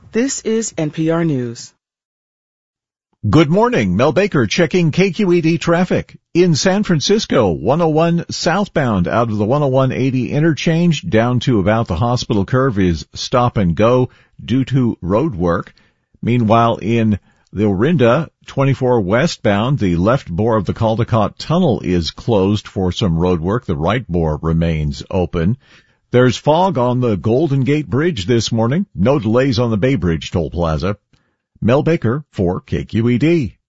This is NPR News. Good morning. Mel Baker checking KQED traffic. In San Francisco, 101 southbound out of the 101/80 interchange down to about the hospital curve is stop and go due to road work. Meanwhile, in the Orinda, 24 westbound, the left bore of the Caldecott Tunnel is closed for some road work. The right bore remains open. There's fog on the Golden Gate Bridge this morning. No delays on the Bay Bridge toll plaza. Mel Baker for KQED.